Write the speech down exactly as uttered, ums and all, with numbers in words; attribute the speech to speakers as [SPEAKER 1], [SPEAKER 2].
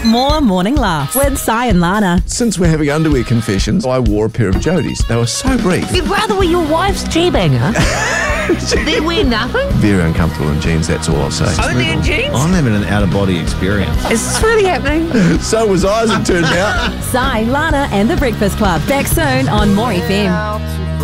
[SPEAKER 1] More Morning Laughs with Si and Lana.
[SPEAKER 2] Since we're having underwear confessions, I wore a pair of Jodies. They were so brief.
[SPEAKER 3] You'd rather wear your wife's G-banger? They wear nothing?
[SPEAKER 2] Very uncomfortable in jeans, that's all I'll say.
[SPEAKER 3] Only in jeans?
[SPEAKER 4] I'm having an out-of-body experience.
[SPEAKER 3] Is this really happening?
[SPEAKER 2] So was I, as it turned out.
[SPEAKER 1] Si, Lana and The Breakfast Club. Back soon on More F M.